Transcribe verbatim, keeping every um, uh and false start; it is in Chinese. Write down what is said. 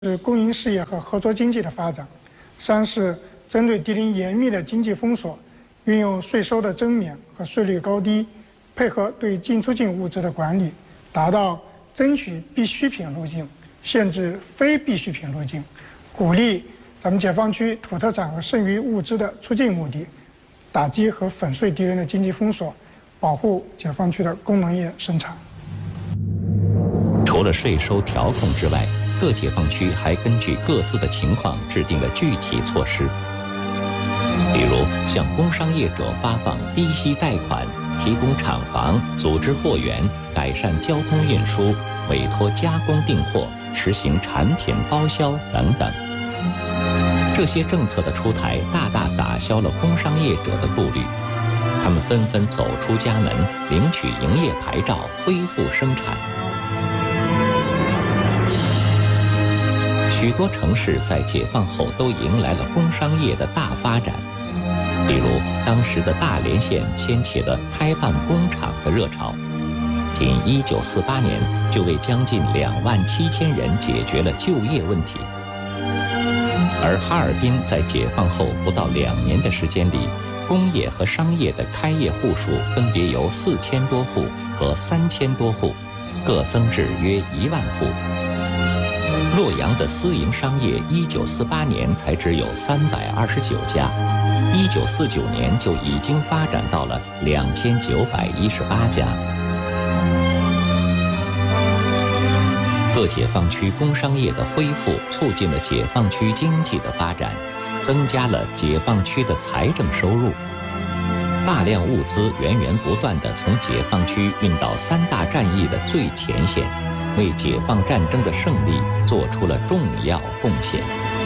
是公营事业和合作经济的发展；三是针对敌人严密的经济封锁，运用税收的增免和税率高低，配合对进出境物资的管理，达到争取必需品路径，限制非必需品路径，鼓励咱们解放区土特产和剩余物资的出境目的，打击和粉碎敌人的经济封锁，保护解放区的工农业生产。 除了税收调控之外，各解放区还根据各自的情况制定了具体措施，比如向工商业者发放低息贷款，提供厂房，组织货源，改善交通运输，委托加工订货，实行产品包销等等。这些政策的出台，大大打消了工商业者的顾虑，他们纷纷走出家门，领取营业牌照，恢复生产。许多城市在解放后都迎来了工商业的大发展，例如当时的大连县掀起了开办工厂的热潮，仅一九四八年就为将近两万七千人解决了就业问题。而哈尔滨在解放后不到两年的时间里，工业和商业的开业户数分别由四千多户和三千多户，各增至约一万户。洛阳的私营商业一九四八年才只有三百二十九家，一九四九年就已经发展到了两千九百一十八家。各解放区工商业的恢复，促进了解放区经济的发展，增加了解放区的财政收入。大量物资源源不断地从解放区运到三大战役的最前线，为解放战争的胜利做出了重要贡献。